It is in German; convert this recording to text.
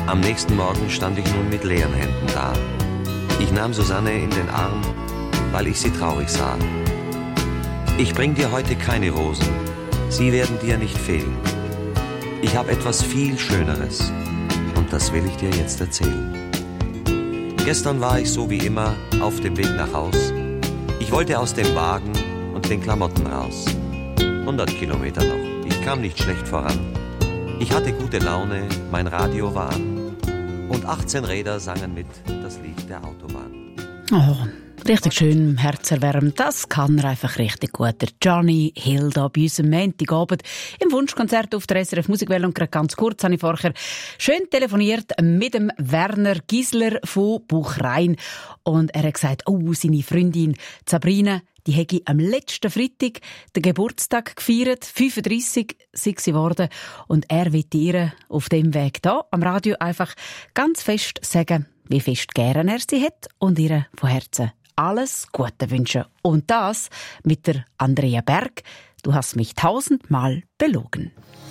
Am nächsten Morgen stand ich nun mit leeren Händen da. Ich nahm Susanne in den Arm, weil ich sie traurig sah. Ich bring dir heute keine Rosen, sie werden dir nicht fehlen. Ich habe etwas viel Schöneres und das will ich dir jetzt erzählen. Gestern war ich so wie immer auf dem Weg nach Haus. Ich wollte aus dem Wagen und den Klamotten raus. 100 Kilometer noch, ich kam nicht schlecht voran. Ich hatte gute Laune, mein Radio war an. Und 18 Räder sangen mit das Lied der Autobahn. Oh, richtig schön, herzerwärmend. Das kann er einfach richtig gut. Der Johnny Hill da bei uns am Montagabend im Wunschkonzert auf der SRF Musikwelle. Und gerade ganz kurz habe ich vorher schön telefoniert mit dem Werner Gisler von Buchrein. Und er hat gesagt, seine Freundin Sabrina, die hätte am letzten Freitag den Geburtstag gefeiert. 35 sei sie geworden. Und er will ihr auf dem Weg da am Radio einfach ganz fest sagen, wie fest gern er sie hat und ihr von Herzen alles Gute wünschen. Und das mit der Andrea Berg. Du hast mich 1000-mal belogen.